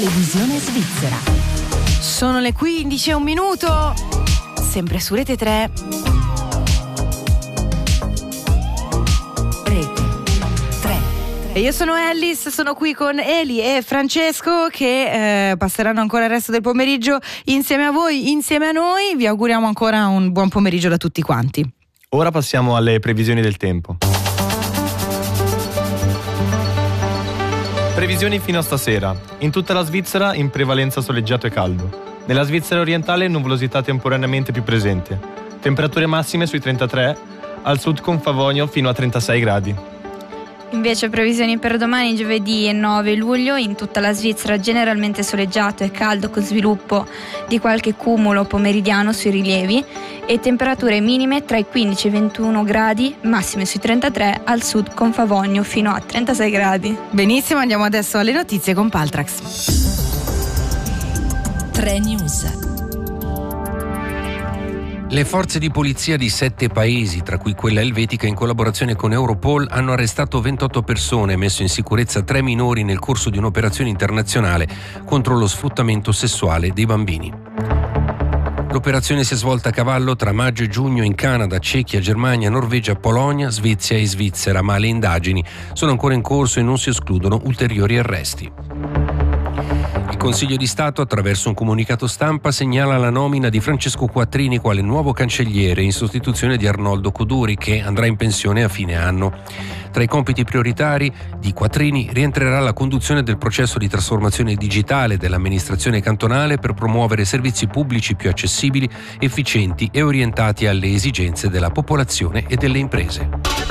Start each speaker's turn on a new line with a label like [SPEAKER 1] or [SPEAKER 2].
[SPEAKER 1] Televisione svizzera.
[SPEAKER 2] Sono le 15:01, sempre su Rete 3.
[SPEAKER 1] Rete 3.
[SPEAKER 2] E io sono Ellis, sono qui con Eli e Francesco che passeranno ancora il resto del pomeriggio insieme a voi, insieme a noi. Vi auguriamo ancora un buon pomeriggio da tutti quanti.
[SPEAKER 3] Ora passiamo alle previsioni del tempo. Previsioni fino a stasera. In tutta la Svizzera in prevalenza soleggiato e caldo. Nella Svizzera orientale nuvolosità temporaneamente più presente. Temperature massime sui 33, al sud con Favonio fino a 36 gradi.
[SPEAKER 4] Invece previsioni per domani giovedì 9 luglio in tutta la Svizzera generalmente soleggiato e caldo con sviluppo di qualche cumulo pomeridiano sui rilievi e temperature minime tra i 15 e i 21 gradi, massime sui 33 al sud con Favonio fino a 36 gradi.
[SPEAKER 2] Benissimo, andiamo adesso alle notizie con Paltrax.
[SPEAKER 1] 3 News.
[SPEAKER 5] Le forze di polizia di 7 paesi, tra cui quella elvetica in collaborazione con Europol, hanno arrestato 28 persone e messo in sicurezza 3 minori nel corso di un'operazione internazionale contro lo sfruttamento sessuale dei bambini. L'operazione si è svolta a cavallo tra maggio e giugno in Canada, Cechia, Germania, Norvegia, Polonia, Svezia e Svizzera, ma le indagini sono ancora in corso e non si escludono ulteriori arresti. Il Consiglio di Stato, attraverso un comunicato stampa, segnala la nomina di Francesco Quattrini quale nuovo cancelliere in sostituzione di Arnoldo Coduri, che andrà in pensione a fine anno. Tra i compiti prioritari di Quattrini rientrerà la conduzione del processo di trasformazione digitale dell'amministrazione cantonale per promuovere servizi pubblici più accessibili, efficienti e orientati alle esigenze della popolazione e delle imprese.